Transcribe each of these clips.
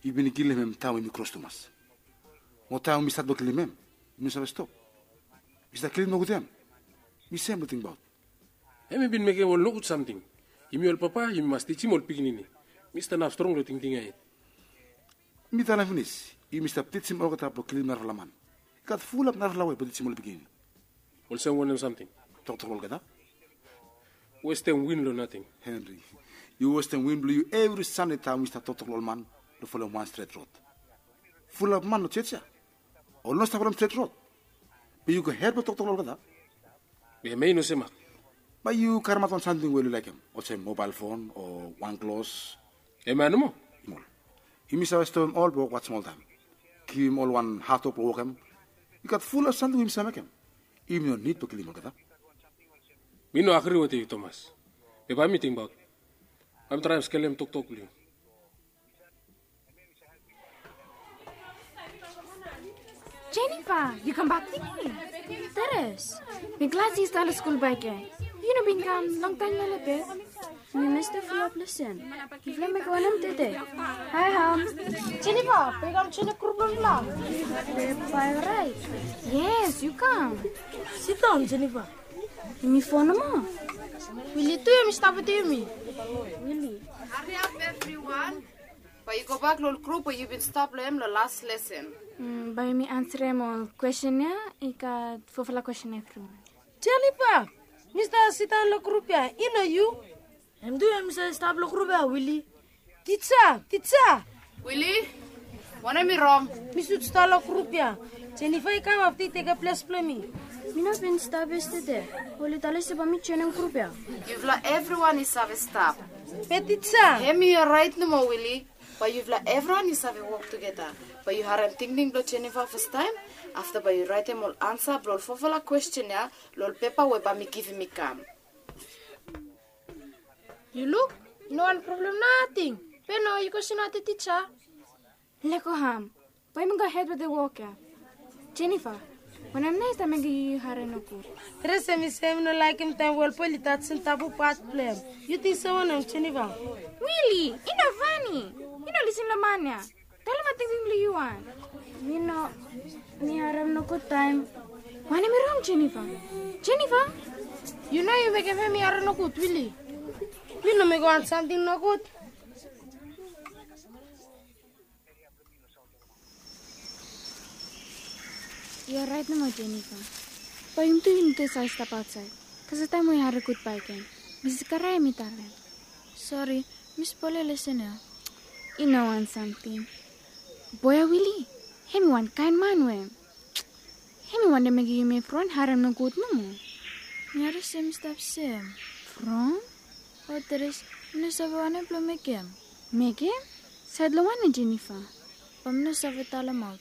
Ibini kilim hem tau imi cross tumas. Mo tau mi start kilim hem. Mi sabe stop. Is kilim no gutem. Mi same nothing about. Emi bin making all look at something. Imi ol papa, imi mas teach him all pikinini. Mr. Nav strong lo ting it. Mi tala finis. Imi stop teach him all kata pro kilim nar laman. Kat full up nar lawe but teach him all begin. Ol say one something. Doctor all kata. Western win lo nothing. Henry. You Western win blue you every Sunday time we start Dr. man to follow one straight road. Full of man no checha. Or no stop from straight road. But you go help Dr. Olgada. We may no sema. But you karmat on something where you like him. Or say mobile phone or one clothes. Emanumo. He miss our stone all but what small time. Give him all one heart up walk him. You got full of something himself make him. Even you need to kill him Olgada. Me no agree with you, Thomas. If I'm meeting about. I'm trying to scale him talk to you. Jennifer, you come back to me. Teres, I'm glad you started school back again. You know, been gone long time na lapit. We missed the flop lesson. You flame make one today. Hi, Ham. Jennifer, pegang sini kurban lang. By right. Yes, you come. Sit down, Jennifer. Me phone mo. Willie, tu yang mesti apa tu mi? Really? Hurry up, everyone. But you go back to the group, but you've been stopped them the last lesson. By me answer mo question ya, ika fofala question everyone. Jennifer, Mr. Sit down lo group ya. You know you? Em tu yang mesti stop lo group ya, Willie. Teacher. Willie, what am I wrong? Mesti stop lo group ya. Jennifer, ikaw after take a place play me. Mina been stop yesterday. Holy tali se ba mi chenen group ya. You've let everyone is have a stop. Teacher. Hear me right no more, Willie. But you've let everyone is have a work together. But you haven't thinking about Jennifer first time. After by you write them all answer, bro, for a question ya, lol paper we ba me give me come. You look? No one problem, nothing. Pero you go see not the teacher. Leko Ham. Why me go ahead with the work ya? Jennifer, when I'm nice, I'm going to hire no good. Rest me say no like him time well poli that's in tabu part play. You think someone on Jennifer? Really? You know funny. You know listen to mania. Tell him I think you want. You know, me have no good time. Why am I wrong, Jennifer? Jennifer? You know you make me are no good, Willie. You know me go on something no good. You're right no more, Jennifer. But you need to step outside. Because the time we had a good bike in. Mrs. Karay, me darling. Sorry, Miss Paula, listen now. You know want something. Boy, Willie. Him one kind man we. Him one dem give me front harem no good no mo. Nyari same stuff same. From? Oh, teres no sabe wane plo mekem. Mekem? Said lo wane, Jennifer. Pam no sabe tala maut.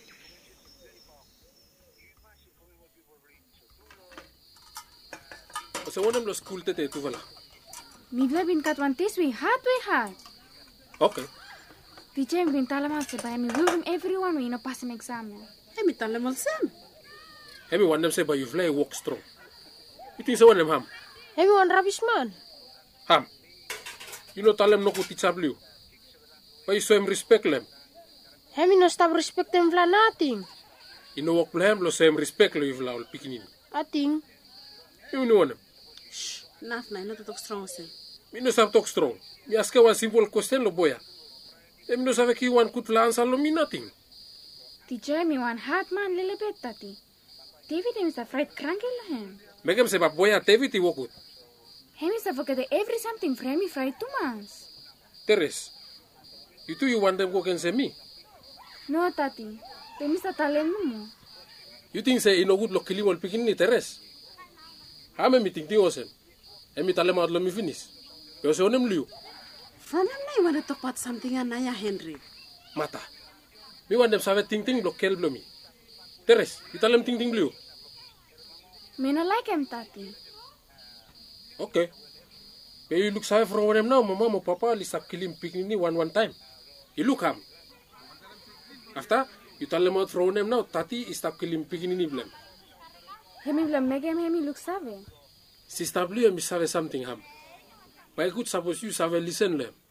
So one of the school today to vala. Midway bin kat one this way hard. Okay. Teacher bin tala maut se by me will them everyone we no pass an exam. Hemi tala mal sam. Hemi one them say but you fly walk strong. You think so one them ham? Hemi one rubbish man. Ham. You know tell them no good teacher blue. But you show him respect them. Hemi no stop respect them for nothing. You know what them lo show him respect lo you fly all picking in. I think. You know one. Shh, enough na, not to talk strong say. Me no sabe talk strong. Me ask one simple question lo boya. Me no sabe ki one good answer lo me nothing. Teacher me one hard man little bit tati. David is afraid cranky lo him. Megam se ba boya David ti wokut. Him is forget every something for him fried 2 months. Teres. You want them go against me? No tati. They miss a talent mo. You think say ino good lo kili wal picking ni Teres? Hame meeting ti osen. Emi talem out lo mi finish. Yo se onem liu. From him na you want to talk about something anaya Henry. Mata. Me want them save ting lo kel blo mi. Teres, you talem ting liu. Me no like him tati. Okay. But you look save from them now, mama, mo papa, li sap kilim picking ni one time. You look ham. After you tell them out from them now, tati is stop kilim picking ni blem. Hemi blem megem hemi look save. Si stop blue, mi save something ham. But I could suppose you save listen them.